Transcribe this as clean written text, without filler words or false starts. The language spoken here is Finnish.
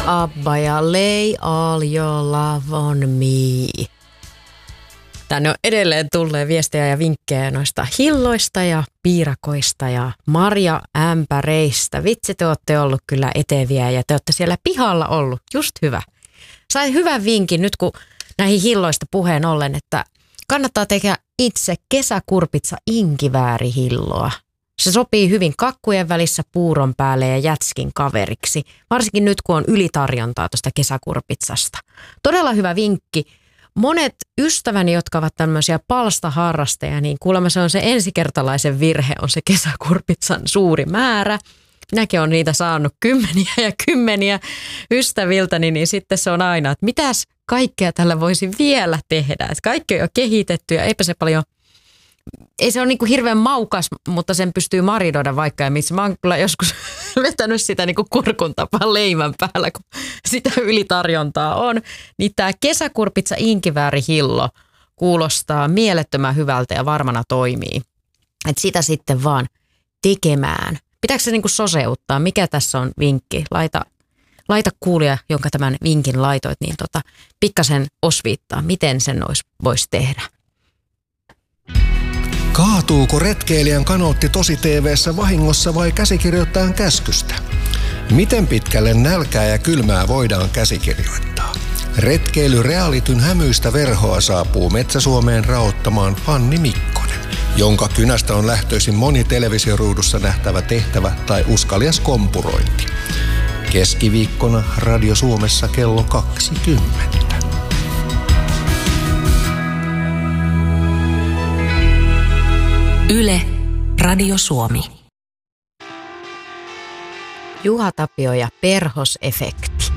ABBA ja Lay All Your Love on Me. Tänne on edelleen tulleen viestejä ja vinkkejä noista hilloista ja piirakoista ja marjaämpäreistä. Vitsi, te olette ollut kyllä eteviä ja te olette siellä pihalla ollut. Just hyvä. Sain hyvän vinkin nyt, kun näihin hilloista puheen ollen, että kannattaa tehdä itse kesäkurpitsa inkiväärihilloa. Se sopii hyvin kakkujen välissä puuron päälle ja jätskin kaveriksi, varsinkin nyt kun on ylitarjontaa tuosta kesäkurpitsasta. Todella hyvä vinkki. Monet ystäväni, jotka ovat tämmöisiä palstaharrasteja, niin kuulemma se on se ensikertalaisen virhe, on se kesäkurpitsan suuri määrä. Minäkin olen niitä saanut kymmeniä ja kymmeniä ystäviltäni, niin sitten se on aina, että mitäs kaikkea tällä voisi vielä tehdä. Että kaikki on jo kehitetty ja eipä se paljon, ei se ole niin kuin hirveän maukas, mutta sen pystyy marinoida vaikka ja missä. Mä oon kyllä joskus vetänyt sitä niin kuin kurkun tapaan leivän päällä, kun sitä ylitarjontaa on. Niin tämä kesäkurpitsa inkiväärihillo kuulostaa mielettömän hyvältä ja varmana toimii. Että sitä sitten vaan tekemään. Pitääkö se niin kuin soseuttaa? Mikä tässä on vinkki? Laita kuulija, jonka tämän vinkin laitoit, niin pikkasen osviittaa, miten sen voisi tehdä. Kaatuuko retkeilijän kanootti tosi TV:ssä vahingossa vai käsikirjoittajan käskystä? Miten pitkälle nälkää ja kylmää voidaan käsikirjoittaa? Retkeilyrealityn hämyistä verhoa saapuu Metsä-Suomeen raottamaan Fanni Mikkonen, jonka kynästä on lähtöisin moni televisioruudussa nähtävä tehtävä tai uskalias kompurointi. Keskiviikkona Radio Suomessa kello 20. Yle, Radio Suomi. Juha Tapio ja Perhosefekti.